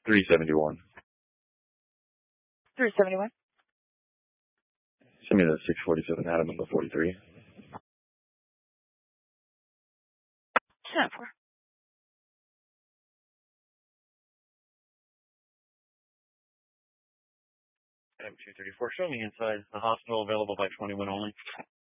371. 371. Send me the 647 Adam number 43. 10-4. M234, show me inside the hospital, available by 21 only.